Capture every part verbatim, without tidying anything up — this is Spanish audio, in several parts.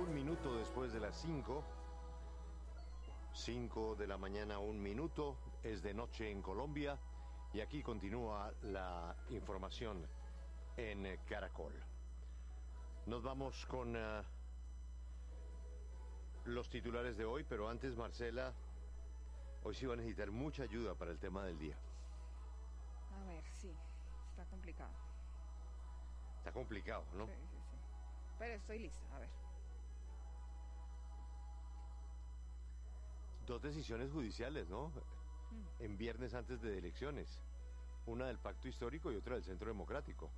Un minuto después de las cinco. Cinco de la mañana, un minuto. Es de noche en Colombia. Y aquí continúa la información en Caracol. Nos vamos con uh, los titulares de hoy, pero antes, Marcela, hoy sí va a necesitar mucha ayuda para el tema del día. A ver, sí, está complicado. Está complicado, ¿no? Sí, sí, sí. Pero estoy lista, a ver. Dos decisiones judiciales, ¿no? Mm. En viernes antes de elecciones. Una del Pacto Histórico y otra del Centro Democrático.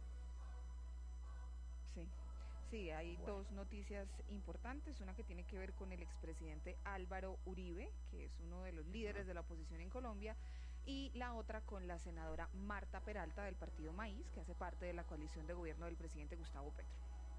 Sí. Sí, hay bueno. dos noticias importantes, una que tiene que ver con el expresidente Álvaro Uribe, que es uno de los líderes de la oposición en Colombia, y la otra con la senadora Marta Peralta del partido Maíz, que hace parte de la coalición de gobierno del presidente Gustavo Petro.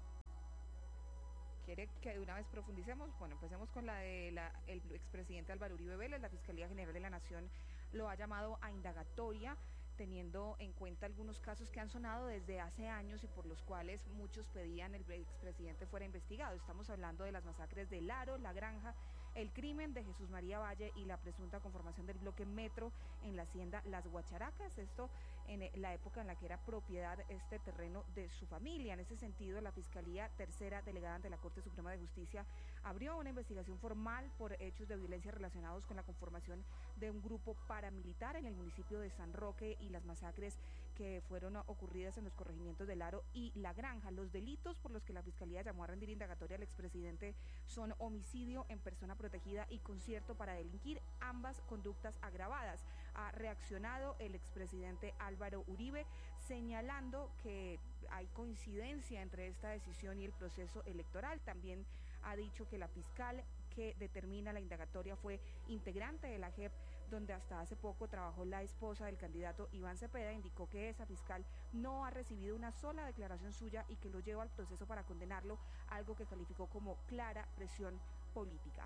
¿Quiere que de una vez profundicemos? Bueno, empecemos con la de la, el expresidente Álvaro Uribe Vélez. La Fiscalía General de la Nación lo ha llamado a indagatoria, teniendo en cuenta algunos casos que han sonado desde hace años y por los cuales muchos pedían el expresidente fuera investigado. Estamos hablando de las masacres de Laro, La Granja, el crimen de Jesús María Valle y la presunta conformación del bloque Metro en la hacienda Las Guacharacas, esto en la época en la que era propiedad este terreno de su familia. En ese sentido, la Fiscalía Tercera Delegada ante la Corte Suprema de Justicia abrió una investigación formal por hechos de violencia relacionados con la conformación de un grupo paramilitar en el municipio de San Roque y las masacres que fueron ocurridas en los corregimientos de Laro y La Granja. Los delitos por los que la Fiscalía llamó a rendir indagatoria al expresidente son homicidio en persona protegida y concierto para delinquir, ambas conductas agravadas. Ha reaccionado el expresidente Álvaro Uribe señalando que hay coincidencia entre esta decisión y el proceso electoral. También ha dicho que la fiscal que determina la indagatoria fue integrante de la J E P, donde hasta hace poco trabajó la esposa del candidato Iván Cepeda. Indicó que esa fiscal no ha recibido una sola declaración suya y que lo lleva al proceso para condenarlo, algo que calificó como clara presión política.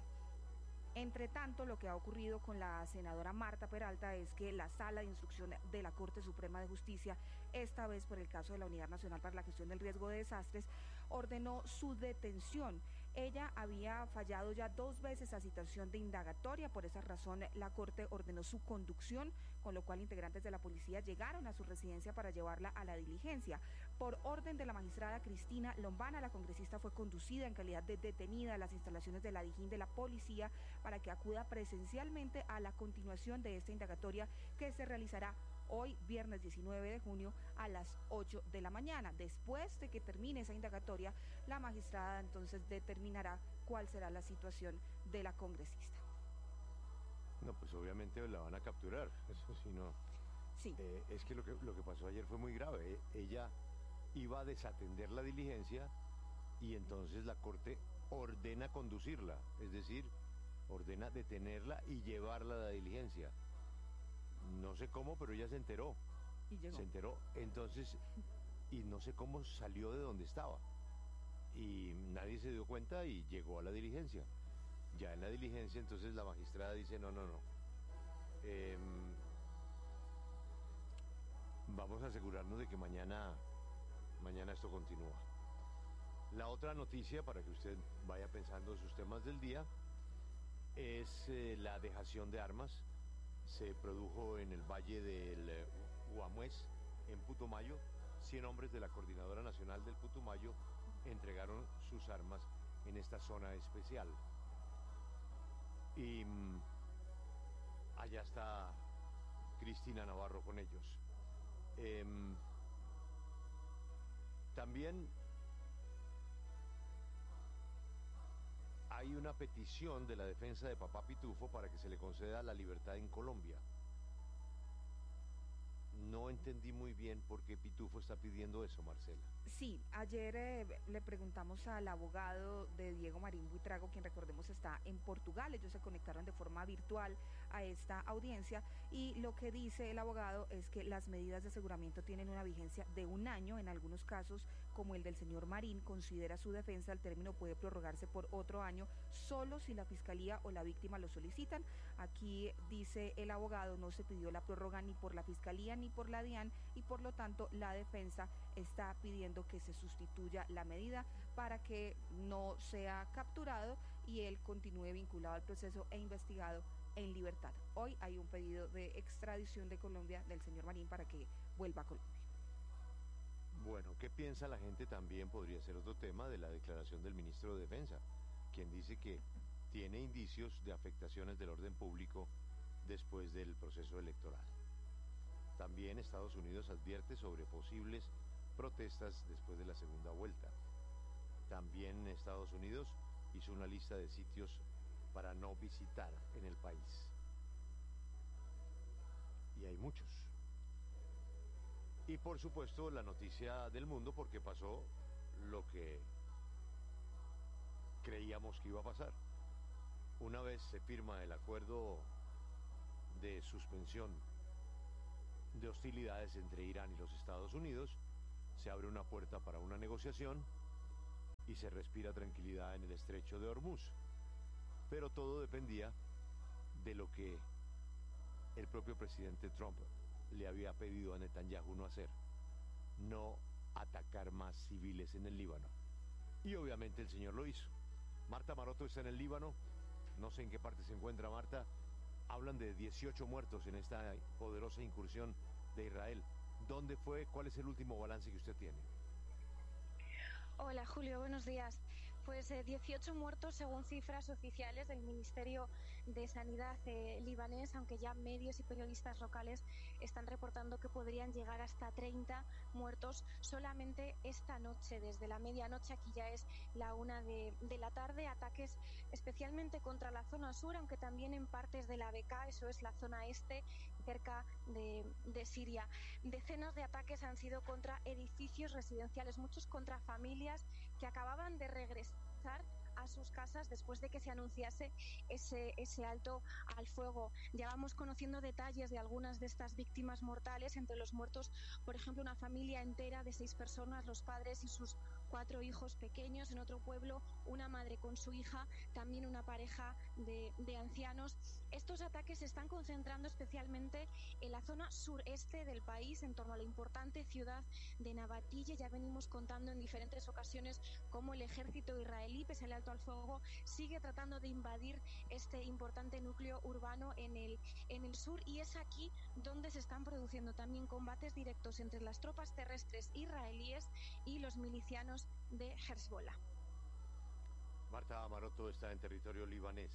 Entre tanto, lo que ha ocurrido con la senadora Marta Peralta es que la Sala de Instrucción de la Corte Suprema de Justicia, esta vez por el caso de la Unidad Nacional para la Gestión del Riesgo de Desastres, ordenó su detención. Ella había fallado ya dos veces a citación de indagatoria, por esa razón la Corte ordenó su conducción, con lo cual integrantes de la policía llegaron a su residencia para llevarla a la diligencia. Por orden de la magistrada Cristina Lombana, la congresista fue conducida en calidad de detenida a las instalaciones de la Dijín de la policía para que acuda presencialmente a la continuación de esta indagatoria que se realizará hoy, viernes diecinueve de junio, a las ocho de la mañana. Después de que termine esa indagatoria, la magistrada entonces determinará cuál será la situación de la congresista. No, pues obviamente la van a capturar, eso sí, no. Sí. Eh, es que lo, que lo que pasó ayer fue muy grave. ¿eh? Ella iba a desatender la diligencia y entonces la Corte ordena conducirla, es decir, ordena detenerla y llevarla a la diligencia. No sé cómo, pero ella se enteró. Y llegó. Se enteró, entonces, y no sé cómo salió de donde estaba. Y nadie se dio cuenta y llegó a la diligencia. Ya en la diligencia, entonces la magistrada dice, no, no, no. Eh, vamos a asegurarnos de que mañana, mañana esto continúa. La otra noticia, para que usted vaya pensando en sus temas del día, es eh, la dejación de armas. Se produjo en el Valle del eh, Guamués, en Putumayo. cien hombres de la Coordinadora Nacional del Putumayo entregaron sus armas en esta zona especial. Y mmm, allá está Cristina Navarro con ellos. Eh, también hay una petición de la defensa de Papá Pitufo para que se le conceda la libertad en Colombia. No entendí muy bien por qué Pitufo está pidiendo eso, Marcela. Sí, ayer eh, le preguntamos al abogado de Diego Marín Buitrago, quien recordemos está en Portugal. Ellos se conectaron de forma virtual a esta audiencia y lo que dice el abogado es que las medidas de aseguramiento tienen una vigencia de un año. En algunos casos, como el del señor Marín, considera su defensa, el término puede prorrogarse por otro año solo si la fiscalía o la víctima lo solicitan. Aquí dice el abogado, no se pidió la prórroga ni por la fiscalía ni por la DIAN y por lo tanto la defensa está pidiendo que se sustituya la medida para que no sea capturado y él continúe vinculado al proceso e investigado en libertad. Hoy hay un pedido de extradición de Colombia del señor Marín para que vuelva a Colombia. Bueno, ¿qué piensa la gente? También podría ser otro tema de la declaración del ministro de Defensa, quien dice que tiene indicios de afectaciones del orden público después del proceso electoral. También Estados Unidos advierte sobre posibles protestas después de la segunda vuelta. También Estados Unidos hizo una lista de sitios para no visitar en el país. Y hay muchos. Y por supuesto la noticia del mundo, porque pasó lo que creíamos que iba a pasar. Una vez se firma el acuerdo de suspensión de hostilidades entre Irán y los Estados Unidos, se abre una puerta para una negociación y se respira tranquilidad en el estrecho de Hormuz. Pero todo dependía de lo que el propio presidente Trump le había pedido a Netanyahu no hacer, no atacar más civiles en el Líbano. Y obviamente el señor lo hizo. Marta Maroto está en el Líbano, no sé en qué parte se encuentra Marta. Hablan de dieciocho muertos en esta poderosa incursión de Israel. ¿Dónde fue? ¿Cuál es el último balance que usted tiene? Hola Julio, buenos días. Pues eh, dieciocho muertos según cifras oficiales del Ministerio de Sanidad eh, libanés, aunque ya medios y periodistas locales están reportando que podrían llegar hasta treinta muertos solamente esta noche, desde la medianoche, aquí ya es la una de, de la tarde, ataques especialmente contra la zona sur, aunque también en partes de la Bekaa, eso es la zona este, cerca de, de Siria. Decenas de ataques han sido contra edificios residenciales, muchos contra familias que acababan de regresar a sus casas después de que se anunciase ese, ese alto al fuego. Ya vamos conociendo detalles de algunas de estas víctimas mortales. Entre los muertos, por ejemplo, una familia entera de seis personas, los padres y sus cuatro hijos pequeños. En otro pueblo, una madre con su hija, también una pareja de, de ancianos. Estos ataques se están concentrando especialmente en la zona sureste del país, en torno a la importante ciudad de Nabatille. Ya venimos contando en diferentes ocasiones cómo el ejército israelí, pese al alto al fuego, sigue tratando de invadir este importante núcleo urbano en el, en el sur, y es aquí donde se están produciendo también combates directos entre las tropas terrestres israelíes y los milicianos de Hezbollah. Marta Maroto está en territorio libanés.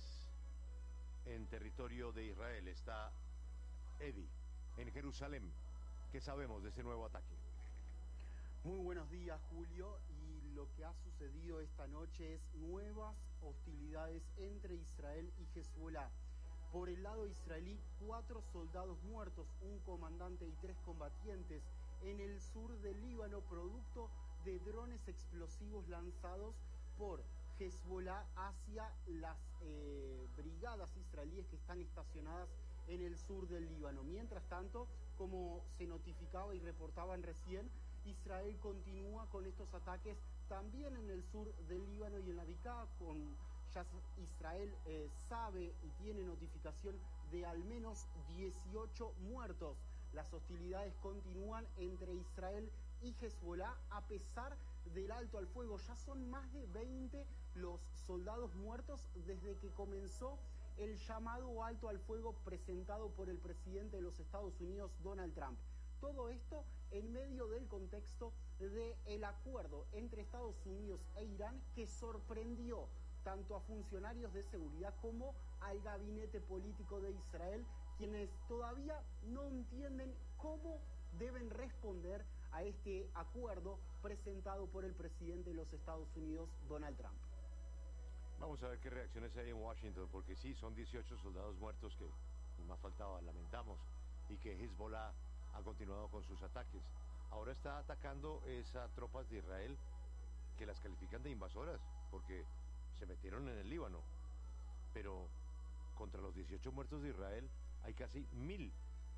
En territorio de Israel está Eddie, en Jerusalén. ¿Qué sabemos de ese nuevo ataque? Muy buenos días, Julio. Y lo que ha sucedido esta noche es nuevas hostilidades entre Israel y Hezbollah. Por el lado israelí, cuatro soldados muertos, un comandante y tres combatientes en el sur del Líbano, producto de drones explosivos lanzados por Hezbollah hacia las eh, brigadas israelíes que están estacionadas en el sur del Líbano. Mientras tanto, como se notificaba y reportaban recién, Israel continúa con estos ataques también en el sur del Líbano y en la Bekaa. Con ya Israel eh, sabe y tiene notificación de al menos dieciocho muertos. Las hostilidades continúan entre Israel y Hezbollah a pesar del alto al fuego. Ya son más de veinte los soldados muertos desde que comenzó el llamado alto al fuego presentado por el presidente de los Estados Unidos, Donald Trump. Todo esto en medio del contexto del acuerdo entre Estados Unidos e Irán, que sorprendió tanto a funcionarios de seguridad como al gabinete político de Israel, quienes todavía no entienden cómo deben responder a este acuerdo presentado por el presidente de los Estados Unidos, Donald Trump. Vamos a ver qué reacciones hay en Washington, porque sí, son dieciocho soldados muertos que más faltaba, lamentamos, y que Hezbollah ha continuado con sus ataques. Ahora está atacando esas tropas de Israel que las califican de invasoras, porque se metieron en el Líbano. Pero contra los dieciocho muertos de Israel hay casi mil,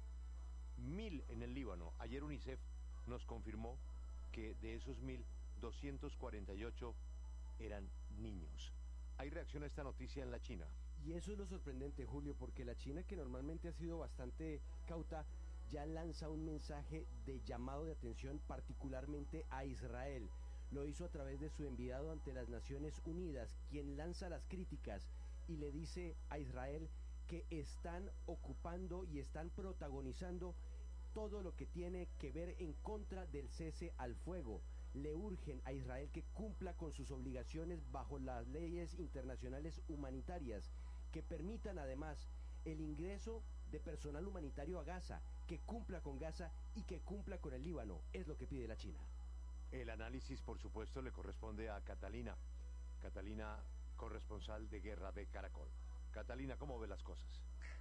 mil en el Líbano. Ayer UNICEF nos confirmó que de esos mil, doscientos cuarenta y ocho eran niños. Hay reacción a esta noticia en la China. Y eso es lo sorprendente, Julio, porque la China, que normalmente ha sido bastante cauta, ya lanza un mensaje de llamado de atención particularmente a Israel. Lo hizo a través de su enviado ante las Naciones Unidas, quien lanza las críticas y le dice a Israel que están ocupando y están protagonizando todo lo que tiene que ver en contra del cese al fuego. Le urgen a Israel que cumpla con sus obligaciones bajo las leyes internacionales humanitarias, que permitan además el ingreso de personal humanitario a Gaza, que cumpla con Gaza y que cumpla con el Líbano, es lo que pide la China. El análisis, por supuesto, le corresponde a Catalina. Catalina, corresponsal de Guerra de Caracol. Catalina, ¿cómo ve las cosas?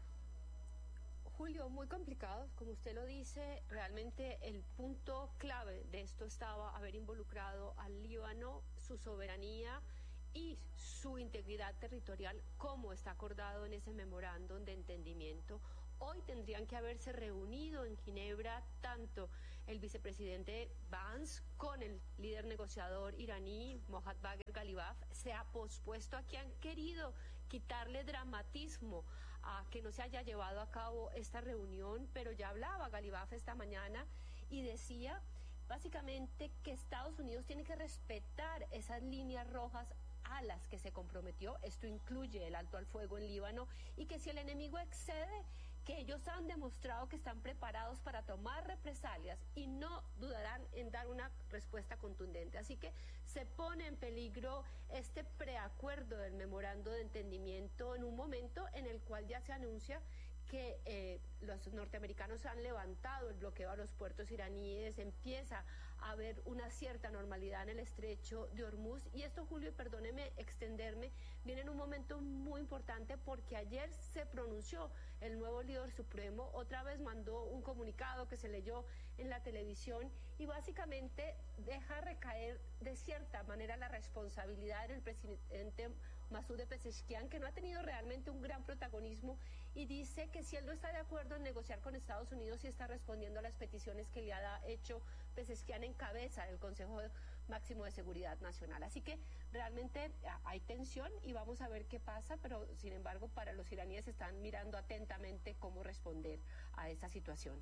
Julio, muy complicado, como usted lo dice, realmente el punto clave de esto estaba haber involucrado al Líbano, su soberanía y su integridad territorial, como está acordado en ese memorándum de entendimiento. Hoy tendrían que haberse reunido en Ginebra tanto el vicepresidente Vance con el líder negociador iraní Mohammad Bagher Ghalibaf. Se ha pospuesto a que han querido quitarle dramatismo a que no se haya llevado a cabo esta reunión, pero ya hablaba Ghalibaf esta mañana y decía básicamente que Estados Unidos tiene que respetar esas líneas rojas a las que se comprometió. Esto incluye el alto al fuego en Líbano, y que si el enemigo excede, que ellos han demostrado que están preparados para tomar represalias y no dudarán en dar una respuesta contundente. Así que se pone en peligro este preacuerdo del memorando de entendimiento en un momento en el cual ya se anuncia que eh, los norteamericanos han levantado el bloqueo a los puertos iraníes, empieza a haber una cierta normalidad en el estrecho de Hormuz. Y esto, Julio, y perdóneme extenderme, viene en un momento muy importante porque ayer se pronunció el nuevo líder supremo, otra vez mandó un comunicado que se leyó en la televisión y básicamente deja recaer de cierta manera la responsabilidad en el presidente Masoud Pezeshkian, que no ha tenido realmente un gran protagonismo, y dice que si él no está de acuerdo en negociar con Estados Unidos y está respondiendo a las peticiones que le ha hecho Pezeshkian en cabeza del Consejo Máximo de Seguridad Nacional. Así que realmente hay tensión y vamos a ver qué pasa, pero sin embargo para los iraníes están mirando atentamente cómo responder a esta situación.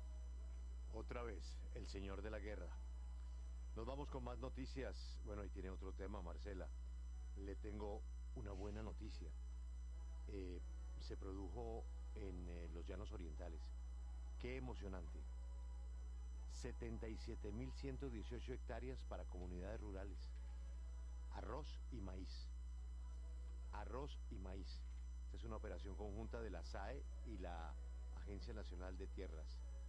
Otra vez, el señor de la guerra. Nos vamos con más noticias. Bueno, y tiene otro tema, Marcela. Le tengo una buena noticia. Eh, se produjo en eh, los Llanos Orientales. Qué emocionante. setenta y siete mil ciento dieciocho hectáreas para comunidades rurales. Arroz y maíz. Arroz y maíz. Esta es una operación conjunta de la S A E y la Agencia Nacional de Tierras.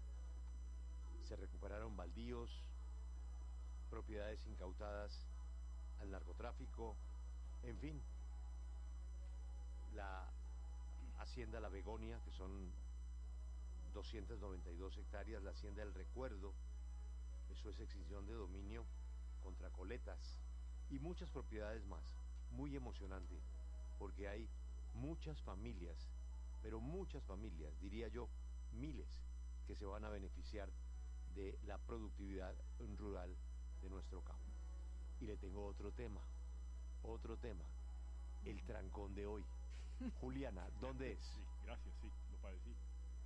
Se recuperaron baldíos, propiedades incautadas al narcotráfico, en fin. La Hacienda La Begonia, que son doscientas noventa y dos hectáreas, la Hacienda El Recuerdo, eso es extinción de dominio contra coletas, y muchas propiedades más. Muy emocionante, porque hay muchas familias, pero muchas familias, diría yo, miles, que se van a beneficiar de la productividad rural de nuestro campo. Y le tengo otro tema, otro tema, el trancón de hoy. Juliana, ¿dónde es? Sí, gracias, sí, lo padecí.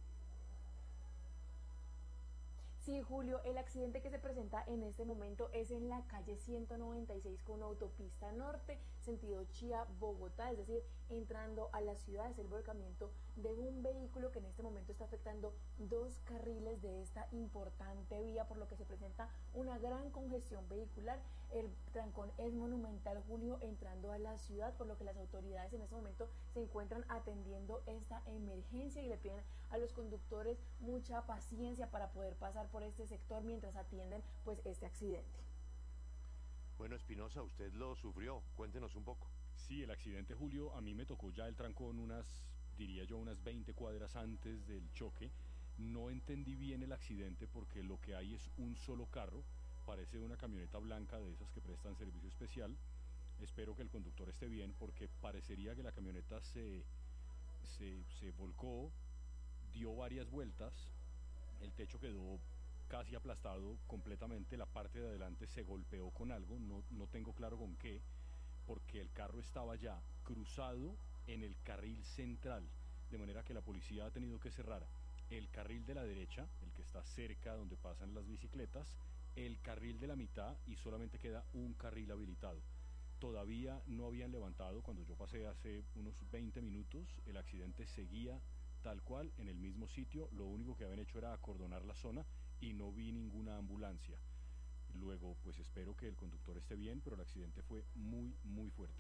Sí, Julio, el accidente que se presenta en este momento es en la calle ciento noventa y seis con autopista norte, sentido Chía-Bogotá, es decir, entrando a la ciudad. Es el volcamiento de un vehículo que en este momento está afectando dos carriles de esta importante vía, por lo que se presenta una gran congestión vehicular. El trancón es monumental, Julio, entrando a la ciudad, por lo que las autoridades en este momento se encuentran atendiendo esta emergencia y le piden a los conductores mucha paciencia para poder pasar por este sector mientras atienden pues este accidente. Bueno, Espinosa, usted lo sufrió, cuéntenos un poco. Sí, el accidente, Julio, a mí me tocó ya el trancón unas, diría yo, unas veinte cuadras antes del choque. No entendí bien el accidente porque lo que hay es un solo carro, parece una camioneta blanca de esas que prestan servicio especial. Espero que el conductor esté bien porque parecería que la camioneta se, se, se volcó, dio varias vueltas, el techo quedó casi aplastado completamente, la parte de adelante se golpeó con algo, no, no tengo claro con qué, porque el carro estaba ya cruzado en el carril central, de manera que la policía ha tenido que cerrar el carril de la derecha, el está cerca donde pasan las bicicletas, el carril de la mitad y solamente queda un carril habilitado. Todavía no habían levantado, cuando yo pasé hace unos veinte minutos, el accidente seguía tal cual en el mismo sitio, lo único que habían hecho era acordonar la zona y no vi ninguna ambulancia. Luego, pues espero que el conductor esté bien, pero el accidente fue muy, muy fuerte.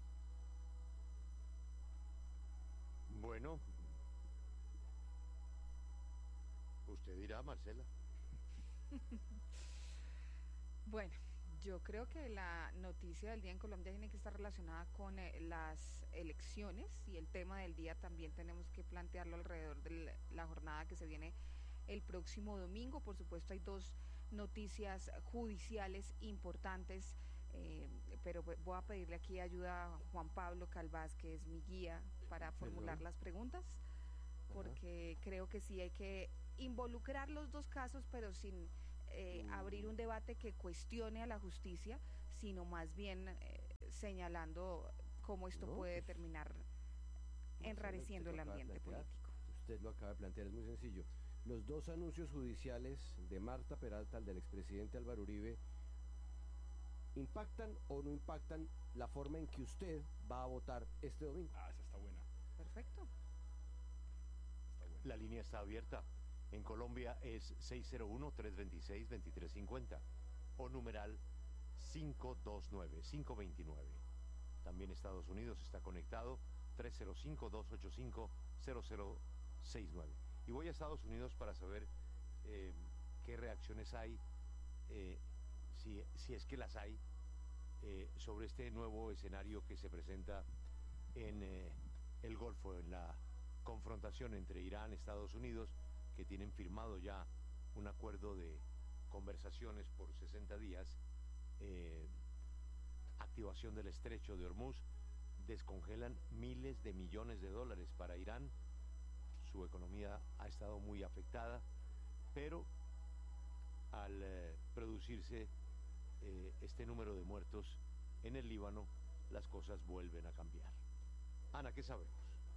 Bueno, usted dirá, Marcela. Bueno, yo creo que la noticia del día en Colombia tiene que estar relacionada con eh, las elecciones, y el tema del día también tenemos que plantearlo alrededor de la jornada que se viene el próximo domingo. Por supuesto, hay dos noticias judiciales importantes, eh, pero voy a pedirle aquí ayuda a Juan Pablo Calvás, que es mi guía para formular las preguntas, porque Ajá. creo que sí hay que involucrar los dos casos, pero sin eh, mm. abrir un debate que cuestione a la justicia, sino más bien eh, señalando cómo esto no, puede pues, terminar enrareciendo el ambiente político. Usted lo acaba de plantear, es muy sencillo. Los dos anuncios judiciales de Marta Peralta, el del expresidente Álvaro Uribe, ¿impactan o no impactan la forma en que usted va a votar este domingo? Ah, esa está buena. Perfecto. Está buena. La línea está abierta. En Colombia es seis cero uno, tres dos seis, dos tres cinco cero o numeral cinco dos nueve, cinco dos nueve. También Estados Unidos está conectado, tres cero cinco, dos ocho cinco, cero cero seis nueve. Y voy a Estados Unidos para saber eh, qué reacciones hay, eh, si, si es que las hay, eh, sobre este nuevo escenario que se presenta en eh, el Golfo, en la confrontación entre Irán y Estados Unidos, que tienen firmado ya un acuerdo de conversaciones por sesenta días, eh, activación del estrecho de Hormuz, descongelan miles de millones de dólares para Irán. Su economía ha estado muy afectada, pero al eh, producirse eh, este número de muertos en el Líbano, las cosas vuelven a cambiar. Ana, ¿qué sabemos?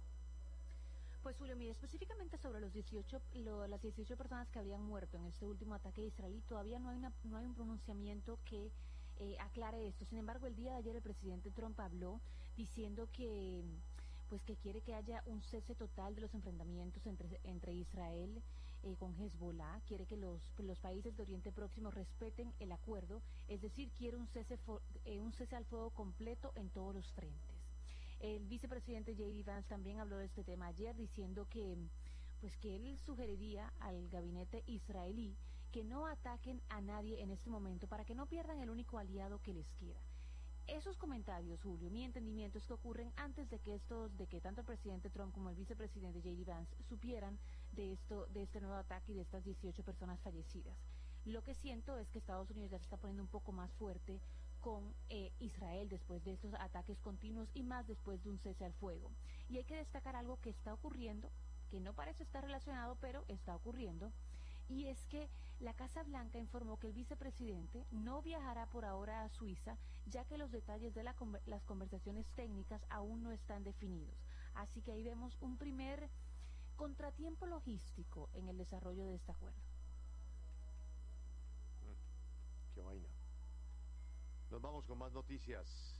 Pues Julio, mire, específicamente sobre los dieciocho, lo, las dieciocho personas que habrían muerto en este último ataque israelí, todavía no hay, una, no hay un pronunciamiento que eh, aclare esto. Sin embargo, el día de ayer el presidente Trump habló diciendo que pues que quiere que haya un cese total de los enfrentamientos entre, entre Israel eh, con Hezbollah, quiere que los, los países de Oriente Próximo respeten el acuerdo, es decir, quiere un cese, for, eh, un cese al fuego completo en todos los frentes. El vicepresidente J D Vance también habló de este tema ayer, diciendo que, pues que él sugeriría al gabinete israelí que no ataquen a nadie en este momento para que no pierdan el único aliado que les queda. Esos comentarios, Julio, mi entendimiento es que ocurren antes de que estos, de que tanto el presidente Trump como el vicepresidente J D Vance supieran de esto, de este nuevo ataque y de estas dieciocho personas fallecidas. Lo que siento es que Estados Unidos ya se está poniendo un poco más fuerte con eh, Israel después de estos ataques continuos y más después de un cese al fuego. Y hay que destacar algo que está ocurriendo, que no parece estar relacionado, pero está ocurriendo, y es que la Casa Blanca informó que el vicepresidente no viajará por ahora a Suiza, ya que los detalles de la, las conversaciones técnicas aún no están definidos. Así que ahí vemos un primer contratiempo logístico en el desarrollo de este acuerdo. Qué vaina. Nos vamos con más noticias.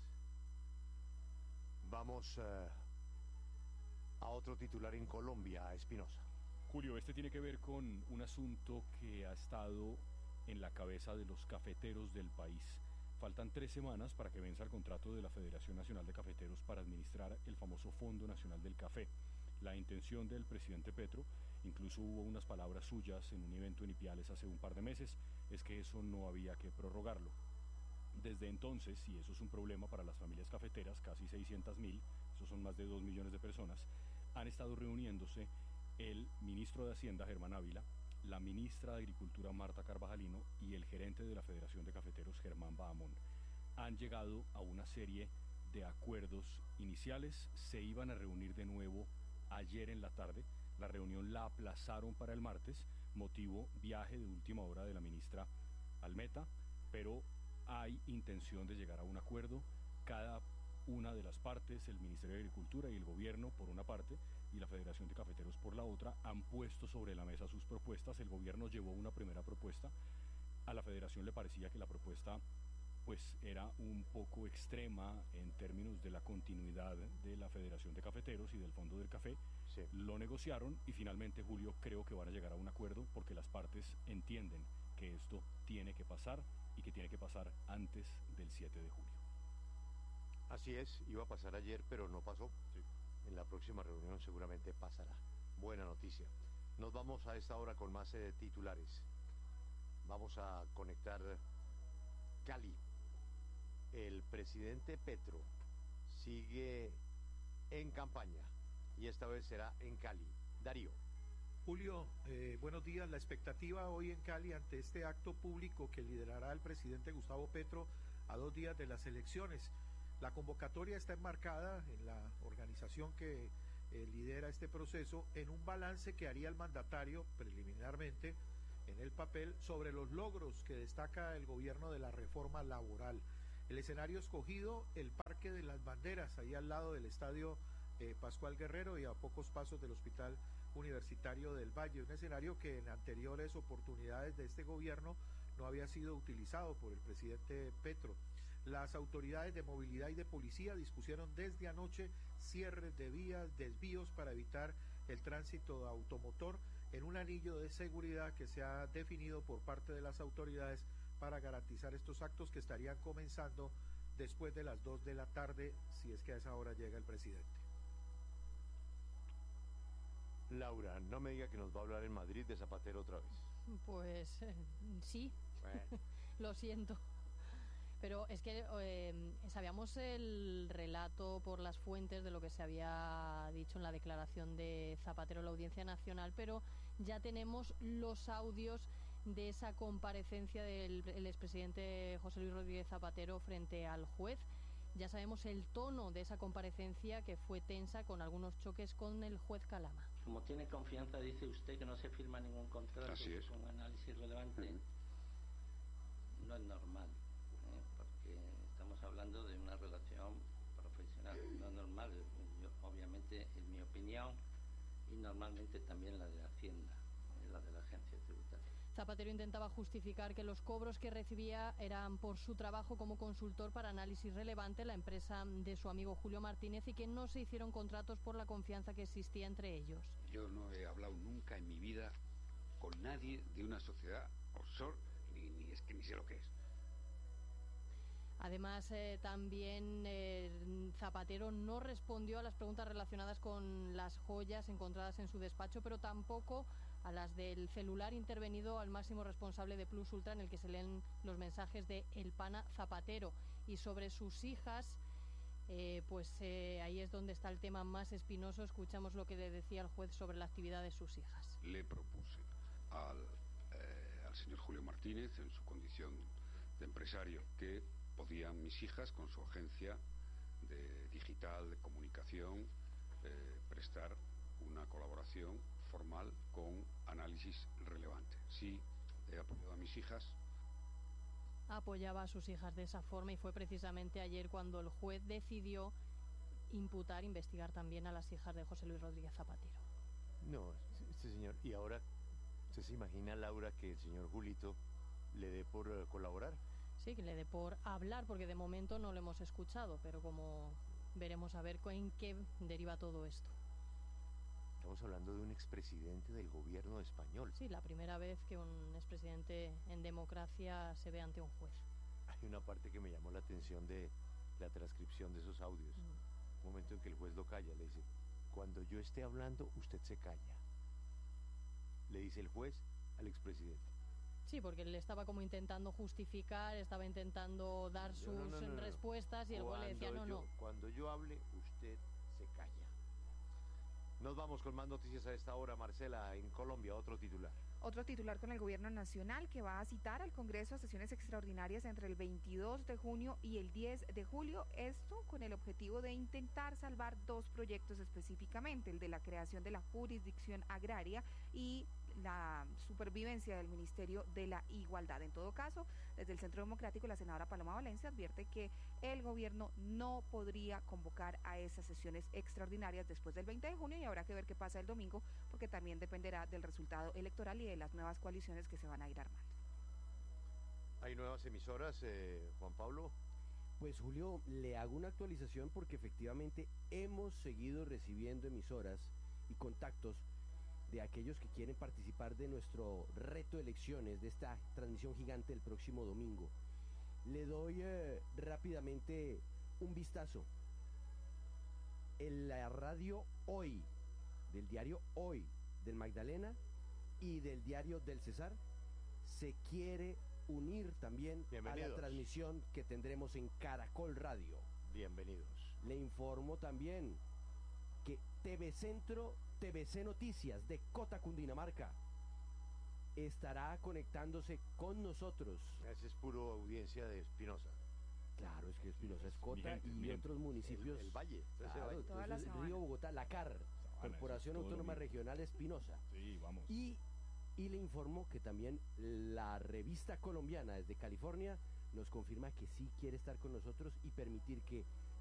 Vamos uh, a otro titular en Colombia, a Espinosa. Julio, este tiene que ver con un asunto que ha estado en la cabeza de los cafeteros del país. Faltan tres semanas para que venza el contrato de la Federación Nacional de Cafeteros para administrar el famoso Fondo Nacional del Café. La intención del presidente Petro, incluso hubo unas palabras suyas en un evento en Ipiales hace un par de meses, es que eso no había que prorrogarlo. Desde entonces, y eso es un problema para las familias cafeteras, casi seiscientas mil, eso son más de dos millones de personas, han estado reuniéndose el ministro de Hacienda, Germán Ávila, la ministra de Agricultura, Marta Carvajalino, y el gerente de la Federación de Cafeteros, Germán Bahamón. Han llegado a una serie de acuerdos iniciales, se iban a reunir de nuevo ayer en la tarde, la reunión la aplazaron para el martes, motivo viaje de última hora de la ministra Almeta, pero hay intención de llegar a un acuerdo. Cada una de las partes, el Ministerio de Agricultura y el gobierno, por una parte, y la Federación de Cafeteros por la otra, han puesto sobre la mesa sus propuestas. El gobierno llevó una primera propuesta. A la Federación le parecía que la propuesta pues era un poco extrema en términos de la continuidad de la Federación de Cafeteros y del Fondo del Café. Sí. Lo negociaron y finalmente, Julio, creo que van a llegar a un acuerdo porque las partes entienden que esto tiene que pasar y que tiene que pasar antes del siete de julio. Así es, iba a pasar ayer, pero no pasó. Sí. En la próxima reunión seguramente pasará. Buena noticia. Nos vamos a esta hora con más eh, titulares. Vamos a conectar Cali. El presidente Petro sigue en campaña y esta vez será en Cali. Darío. Julio, eh, buenos días. La expectativa hoy en Cali ante este acto público que liderará el presidente Gustavo Petro a dos días de las elecciones. La convocatoria está enmarcada en la organización que eh, lidera este proceso en un balance que haría el mandatario preliminarmente en el papel sobre los logros que destaca el gobierno de la reforma laboral. El escenario escogido, el Parque de las Banderas, ahí al lado del Estadio eh, Pascual Guerrero y a pocos pasos del Hospital Universitario del Valle, un escenario que en anteriores oportunidades de este gobierno no había sido utilizado por el presidente Petro. Las autoridades de movilidad y de policía dispusieron desde anoche cierres de vías, desvíos para evitar el tránsito automotor en un anillo de seguridad que se ha definido por parte de las autoridades para garantizar estos actos que estarían comenzando después de las dos de la tarde, si es que a esa hora llega el presidente. Laura, no me diga que nos va a hablar en Madrid de Zapatero otra vez. Pues eh, sí, Bueno. lo siento. Pero es que eh, sabíamos el relato por las fuentes de lo que se había dicho en la declaración de Zapatero en la Audiencia Nacional, pero ya tenemos los audios de esa comparecencia del el expresidente José Luis Rodríguez Zapatero frente al juez. Ya sabemos el tono de esa comparecencia, que fue tensa, con algunos choques con el juez Calama. Como tiene confianza, dice usted que no se firma ningún contrato con análisis relevante. Uh-huh. No es normal, ¿eh? Porque estamos hablando de una relación profesional. No es normal, yo, obviamente, en mi opinión, y normalmente también la de Hacienda, ¿eh? La de la agencia tributaria. Zapatero intentaba justificar que los cobros que recibía eran por su trabajo como consultor para análisis relevante, la empresa de su amigo Julio Martínez, y que no se hicieron contratos por la confianza que existía entre ellos. Yo no he hablado nunca en mi vida con nadie de una sociedad offshore, ni, ni es que ni sé lo que es. Además, eh, también eh, Zapatero no respondió a las preguntas relacionadas con las joyas encontradas en su despacho, pero tampoco a las del celular intervenido al máximo responsable de Plus Ultra, en el que se leen los mensajes de El Pana Zapatero. Y sobre sus hijas, eh, pues eh, ahí es donde está el tema más espinoso. Escuchamos lo que le decía el juez sobre la actividad de sus hijas. Le propuse al, eh, al señor Julio Martínez, en su condición de empresario, que podían mis hijas, con su agencia de digital, de comunicación, eh, prestar una colaboración formal con análisis relevante. Sí, he apoyado a mis hijas. Apoyaba a sus hijas de esa forma, y fue precisamente ayer cuando el juez decidió imputar, investigar también a las hijas de José Luis Rodríguez Zapatero. No, este señor, y ahora, ¿usted se imagina, Laura, que el señor Julito le dé por uh, colaborar? Sí, que le dé por hablar, porque de momento no lo hemos escuchado, pero como veremos a ver en qué deriva todo esto. Estamos hablando de un expresidente del gobierno español. Sí, la primera vez que un expresidente en democracia se ve ante un juez. Hay una parte que me llamó la atención de la transcripción de esos audios. Mm. Un momento en que el juez lo calla, le dice: cuando yo esté hablando, usted se calla. Le dice el juez al expresidente. Sí, porque él estaba como intentando justificar, estaba intentando dar sus no, no, no, no, respuestas, y el juez le decía no, yo, no. Cuando yo hable, usted se calla. Nos vamos con más noticias a esta hora. Marcela, en Colombia, otro titular. Otro titular con el gobierno nacional, que va a citar al Congreso a sesiones extraordinarias entre el veintidós de junio y el diez de julio, esto con el objetivo de intentar salvar dos proyectos específicamente, el de la creación de la jurisdicción agraria y la supervivencia del Ministerio de la Igualdad. En todo caso, desde el Centro Democrático, la senadora Paloma Valencia advierte que el gobierno no podría convocar a esas sesiones extraordinarias después del veinte de junio y habrá que ver qué pasa el domingo, porque también dependerá del resultado electoral y de las nuevas coaliciones que se van a ir armando. ¿Hay nuevas emisoras, eh, Juan Pablo? Pues Julio, le hago una actualización porque efectivamente hemos seguido recibiendo emisoras y contactos de aquellos que quieren participar de nuestro reto de elecciones, de esta transmisión gigante el próximo domingo. Le doy eh, rápidamente un vistazo. En la radio Hoy, del diario Hoy, del Magdalena y del diario del Cesar, se quiere unir también a la transmisión que tendremos en Caracol Radio. Bienvenidos. Le informo también que T V Centro, T V C Noticias de Cota, Cundinamarca, estará conectándose con nosotros. Esa es puro audiencia de Espinosa. Claro, es que Espinosa es Cota gente, y bien, otros municipios. El, el Valle. Claro, valle. Toda la Río Bogotá, la C A R, Sabana, Corporación Autónoma Regional Espinosa. Sí, vamos. Y Y le informo que también la revista colombiana desde California nos confirma que sí quiere estar con nosotros y permitir que